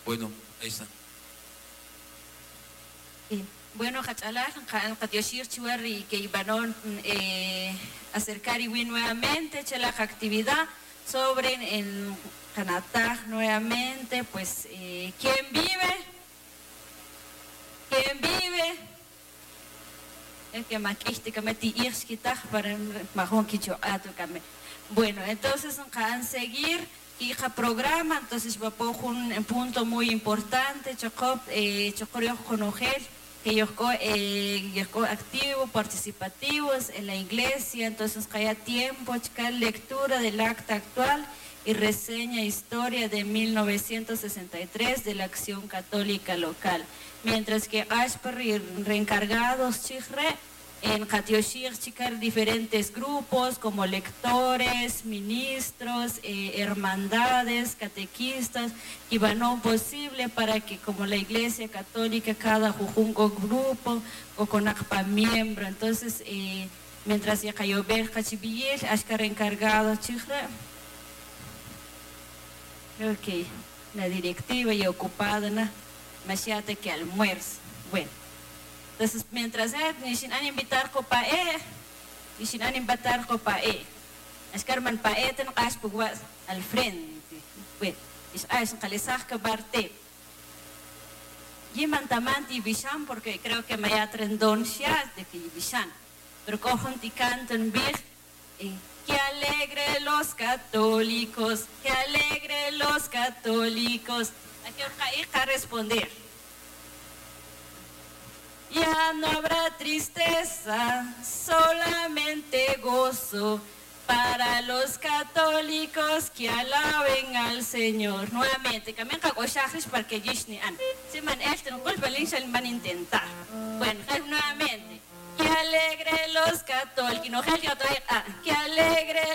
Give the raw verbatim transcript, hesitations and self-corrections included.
Bueno, ahí está. Eh, bueno, Hachala, Katioshir Chihuarri, que iban a eh, acercar y nuevamente la actividad sobre en Canatá nuevamente, pues, eh, ¿quién vive? ¿Quién vive? El que maquiste que metí irskita para majón quicho atocame. Bueno, entonces van a seguir hija programa, entonces va a poner un punto muy importante, chocó, eh, chocó con Ogel, que yo eh, activo, participativos en la iglesia, entonces haya tiempo, chica, lectura del acta actual y reseña historia de mil novecientos sesenta y tres de la Acción Católica Local. Mientras que Ashper y reencargados, chigre, en Katioshir, chicas, diferentes grupos como lectores, ministros, eh, hermandades, catequistas, y van a posible para que como la Iglesia Católica, cada jujungo grupo o con acpa miembro. Entonces, eh, mientras ya cayó ver Hachibillir, Ashkar encargado, chigre, creo que la directiva y ocupada, ¿no? Machiate que almuerzo. Bueno. Entonces, mientras eh, ni sin invitar copa e, ni sin invitar copa e. Es que herman pa e ten caspuguas al frente. Bueno, es a eso que les saca parte. Y mantamanti bishan porque creo que me ha trendoncias de que bishan. Pero cojon ti cantan bir. Que alegre los católicos, que alegre los católicos. Hay que responder. Ya no habrá tristeza, solamente gozo para los católicos que alaben al Señor. Nuevamente, también para que Yishni an. Si man este no culpa el van a intentar. Bueno, nuevamente. Que alegre los católicos, no que alegre